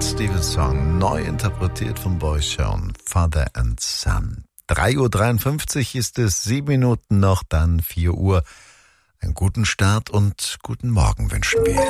Cat Stevens Song, neu interpretiert von Boy Shawn, Father and Son. 3:53 Uhr ist es, 7 Minuten noch, dann 4 Uhr. Einen guten Start und guten Morgen wünschen wir.